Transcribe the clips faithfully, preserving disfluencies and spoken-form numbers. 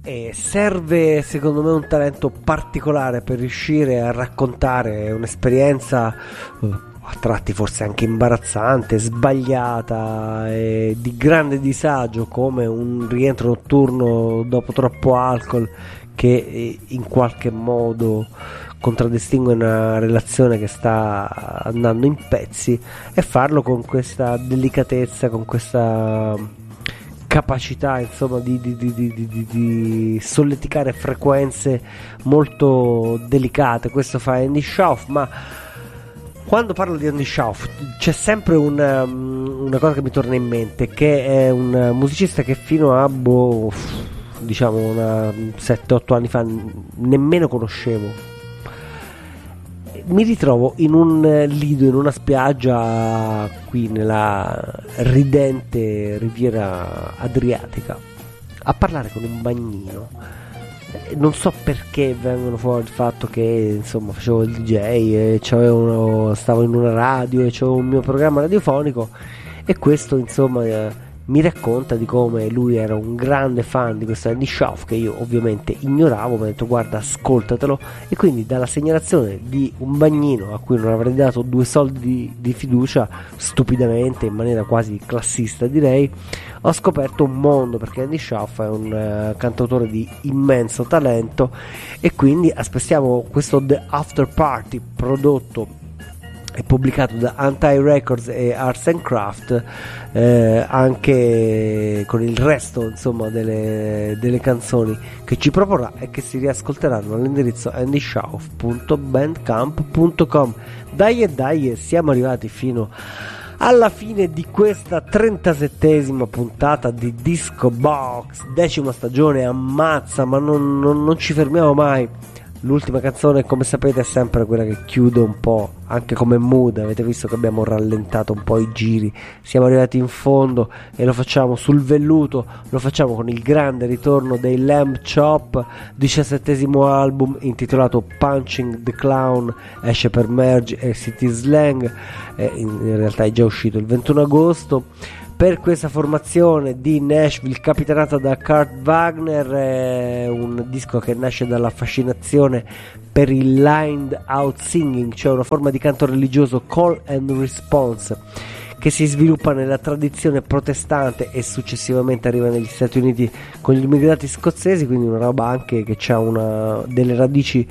E serve secondo me un talento particolare per riuscire a raccontare un'esperienza a tratti forse anche imbarazzante, sbagliata e di grande disagio, come un rientro notturno dopo troppo alcol che in qualche modo contraddistingue una relazione che sta andando in pezzi, e farlo con questa delicatezza, con questa capacità insomma di, di, di, di, di, di solleticare frequenze molto delicate. Questo fa Andy Shauf. Ma quando parlo di Andy Shauf c'è sempre una, una cosa che mi torna in mente, che è un musicista che fino a boh, diciamo sette otto anni fa nemmeno conoscevo. Mi ritrovo in un lido, in una spiaggia qui nella ridente riviera adriatica, a parlare con un bagnino. Non so perché vengono fuori il fatto che insomma facevo il D J e uno, stavo in una radio e c'avevo un mio programma radiofonico, e questo insomma eh, mi racconta di come lui era un grande fan di questo Andy Shauf, che io ovviamente ignoravo. Mi ha detto guarda, ascoltatelo, e quindi dalla segnalazione di un bagnino a cui non avrei dato due soldi di, di fiducia, stupidamente, in maniera quasi classista direi, ho scoperto un mondo, perché Andy Shauf è un uh, cantautore di immenso talento. E quindi aspettiamo questo The After Party, prodotto e pubblicato da Anti Records e Arts and Craft, eh, anche con il resto insomma delle, delle canzoni che ci proporrà e che si riascolteranno all'indirizzo andy shauf punto bandcamp punto com. Dai e dai, siamo arrivati fino alla fine di questa trentasettesima puntata di Disco Box, decima stagione. Ammazza, ma non, non, non ci fermiamo mai. L'ultima canzone, come sapete, è sempre quella che chiude un po', anche come mood. Avete visto che abbiamo rallentato un po' i giri, siamo arrivati in fondo e lo facciamo sul velluto. Lo facciamo con il grande ritorno dei Lamb Chop, diciassettesimo album intitolato Punching the Clown, esce per Merge e City Slang, eh, in realtà è già uscito il ventuno agosto. Per questa formazione di Nashville capitanata da Kurt Wagner, è un disco che nasce dalla fascinazione per il lined out singing, cioè una forma di canto religioso, call and response, che si sviluppa nella tradizione protestante e successivamente arriva negli Stati Uniti con gli immigrati scozzesi, quindi una roba anche che ha una delle radici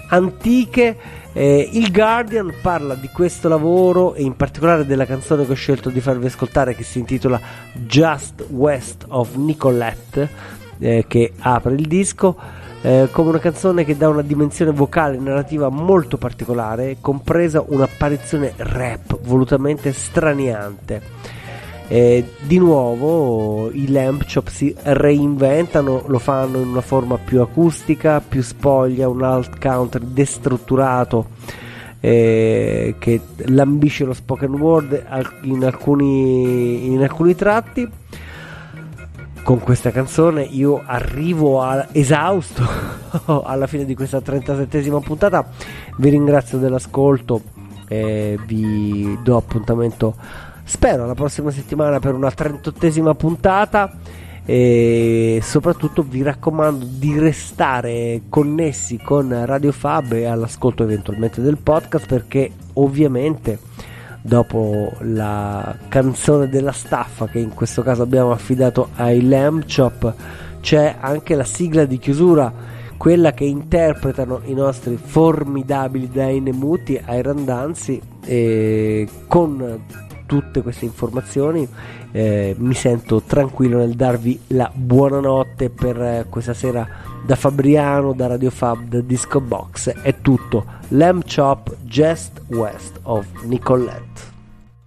antiche. Eh, il Guardian parla di questo lavoro e in particolare della canzone che ho scelto di farvi ascoltare, che si intitola Just West of Nicolette, eh, che apre il disco, eh, come una canzone che dà una dimensione vocale e narrativa molto particolare, compresa un'apparizione rap volutamente straniante. Eh, di nuovo i Lamb Chop si reinventano, lo fanno in una forma più acustica, più spoglia, un alt country destrutturato, eh, che lambisce lo spoken word in alcuni, in alcuni tratti. Con questa canzone io arrivo a, esausto alla fine di questa trentasettesima puntata. Vi ringrazio dell'ascolto e vi do appuntamento, spero, la prossima settimana per una trentottesima puntata, e soprattutto vi raccomando di restare connessi con Radio Fab e all'ascolto eventualmente del podcast, perché ovviamente dopo la canzone della staffa, che in questo caso abbiamo affidato ai Lamb Chop, c'è anche la sigla di chiusura, quella che interpretano i nostri formidabili Dainemuti ai Randanzi. E con tutte queste informazioni eh, mi sento tranquillo nel darvi la buonanotte per eh, questa sera. Da Fabriano, da Radio Fab, da Disco Box è tutto. Lamb Chop, Just West of Nicolette.